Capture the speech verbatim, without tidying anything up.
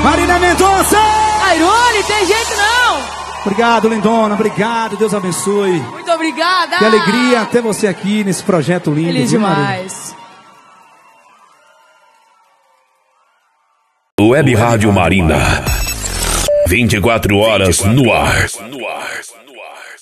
Marina Mendonça! Airone, tem jeito não! Obrigado, lindona, obrigado, Deus abençoe. Muito obrigada! Que alegria ter você aqui nesse projeto lindo. Feliz viu, demais. Web Rádio Marina. vinte e quatro horas no ar. No ar. No ar.